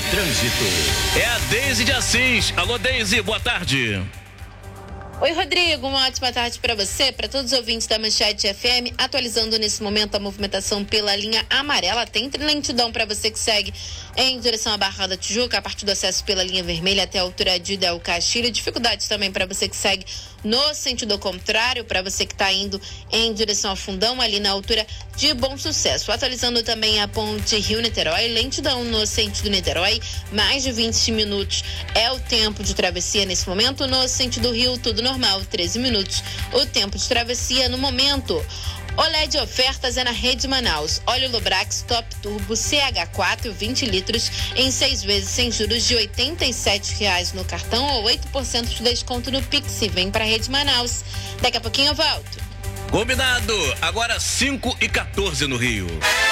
trânsito. É a Deise de Assis. Alô, Deise, boa tarde. Oi, Rodrigo, uma ótima tarde para você, para todos os ouvintes da Manchete FM, atualizando nesse momento a movimentação pela linha amarela. Tem lentidão para você que segue em direção à Barra da Tijuca, a partir do acesso pela linha vermelha até a altura de Del Castilho. Dificuldades também para você que segue no sentido contrário, para você que está indo em direção ao Fundão, ali na altura de Bom Sucesso. Atualizando também a ponte Rio-Niterói, lentidão no sentido Niterói, mais de 20 minutos é o tempo de travessia nesse momento. No sentido Rio, tudo normal, 13 minutos o tempo de travessia no momento. Olé de ofertas é na Rede Manaus. Óleo Lubrax Top Turbo CH4 20 litros em 6 vezes sem juros de R$ 87,00 no cartão ou 8% de desconto no Pix. Vem para a Rede Manaus. Daqui a pouquinho eu volto. Combinado. Agora 5h14 no Rio.